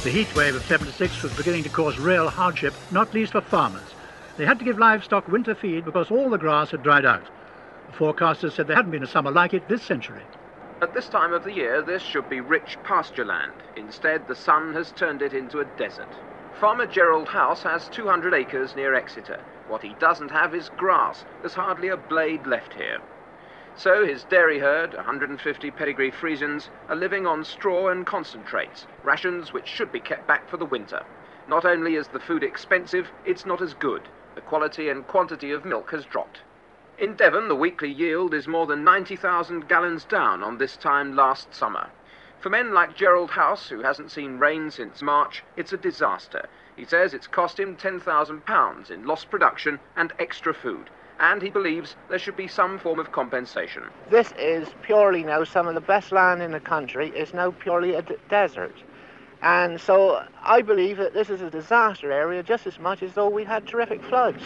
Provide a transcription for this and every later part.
The heat wave of 76 was beginning to cause real hardship, not least for farmers. They had to give livestock winter feed because all the grass had dried out. The forecasters said there hadn't been a summer like it this century. At this time of the year, this should be rich pasture land. Instead, the sun has turned it into a desert. Farmer Gerald House has 200 acres near Exeter. What he doesn't have is grass. There's hardly a blade left here. So his dairy herd, 150 pedigree Friesians, are living on straw and concentrates, rations which should be kept back for the winter. Not only is the food expensive, it's not as good. The quality and quantity of milk has dropped. In Devon, the weekly yield is more than 90,000 gallons down on this time last summer. For men like Gerald House, who hasn't seen rain since March, it's a disaster. He says it's cost him £10,000 in lost production and extra food, and he believes there should be some form of compensation. This is purely now some of the best land in the country. It's now purely a desert. And so I believe that this is a disaster area just as much as though we had terrific floods.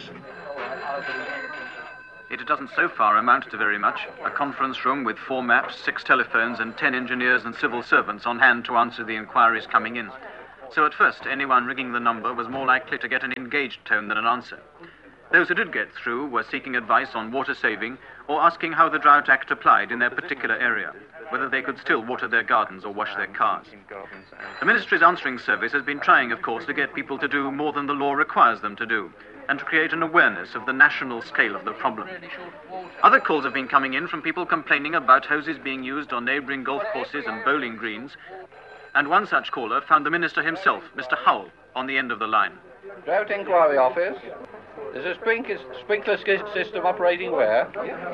It doesn't so far amount to very much. A conference room with 4 maps, 6 telephones and 10 engineers and civil servants on hand to answer the inquiries coming in. So at first, anyone ringing the number was more likely to get an engaged tone than an answer. Those who did get through were seeking advice on water saving or asking how the Drought Act applied in their particular area, whether they could still water their gardens or wash their cars. The Ministry's answering service has been trying, of course, to get people to do more than the law requires them to do, and to create an awareness of the national scale of the problem. Other calls have been coming in from people complaining about hoses being used on neighbouring golf courses and bowling greens, and one such caller found the Minister himself, Mr. Howell, on the end of the line. Drought Inquiry Office. There's a sprinkler system operating where?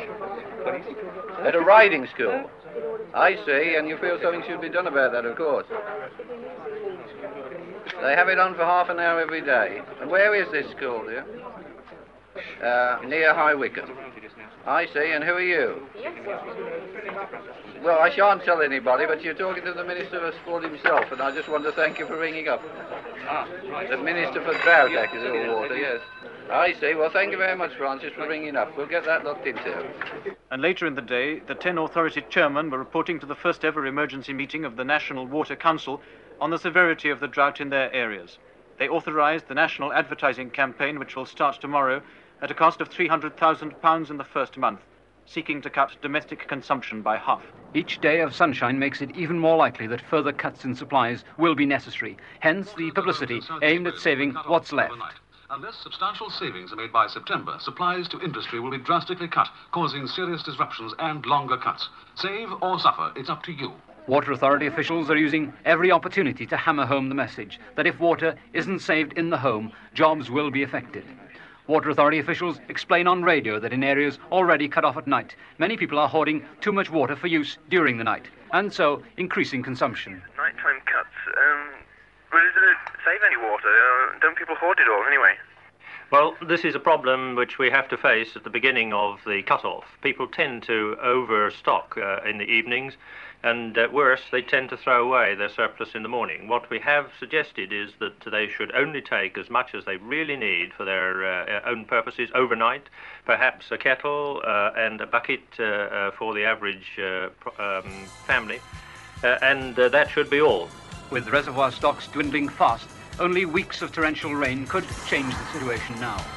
At a riding school. I see, and you feel something should be done about that, of course. They have it on for half an hour every day. And where is this school, dear? Near High Wycombe. I see, and who are you? Well, I shan't tell anybody, but you're talking to the Minister of Sport himself, and I just want to thank you for ringing up. The Minister for Drought Act is all water, yes. I see. Well, thank you very much, Francis, for ringing up. We'll get that looked into. And later in the day, the 10 authority chairmen were reporting to the first ever emergency meeting of the National Water Council on the severity of the drought in their areas. They authorised the national advertising campaign, which will start tomorrow, at a cost of £300,000 in the first month, seeking to cut domestic consumption by half. Each day of sunshine makes it even more likely that further cuts in supplies will be necessary. Hence the publicity aimed at saving what's left. Unless substantial savings are made by September, supplies to industry will be drastically cut, causing serious disruptions and longer cuts. Save or suffer, it's up to you. Water Authority officials are using every opportunity to hammer home the message that if water isn't saved in the home, jobs will be affected. Water Authority officials explain on radio that in areas already cut off at night, many people are hoarding too much water for use during the night, and so increasing consumption. Nighttime cuts, well, does it save any water? Don't people hoard it all anyway? Well, this is a problem which we have to face at the beginning of the cut-off. People tend to overstock in the evenings, and worse, they tend to throw away their surplus in the morning. What we have suggested is that they should only take as much as they really need for their own purposes overnight, perhaps a kettle and a bucket for the average family, and that should be all. With reservoir stocks dwindling fast, only weeks of torrential rain could change the situation now.